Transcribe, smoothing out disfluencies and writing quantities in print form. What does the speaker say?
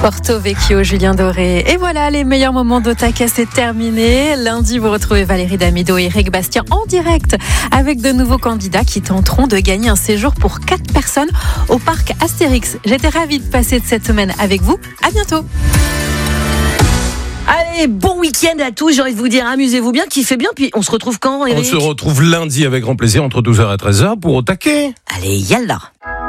Porto Vecchio, Julien Doré. Et voilà, les meilleurs moments d'Otaka, c'est terminé. Lundi, vous retrouvez Valérie Damido et Eric Bastien en direct avec de nouveaux candidats qui tenteront de gagner un séjour pour 4 personnes au parc Astérix. J'étais ravie de passer cette semaine avec vous. À bientôt. Allez, bon week-end à tous, j'ai envie de vous dire, amusez-vous bien, kiffez bien, puis on se retrouve quand, Eric ? On se retrouve lundi avec grand plaisir entre 12h et 13h pour Otaka. Allez, yallah.